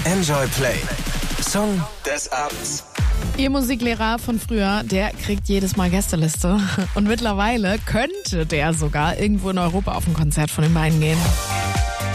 Enjoy Play. Song des Abends. Ihr Musiklehrer von früher, der kriegt jedes Mal Gästeliste. Und mittlerweile könnte der sogar irgendwo in Europa auf ein Konzert von den beiden gehen.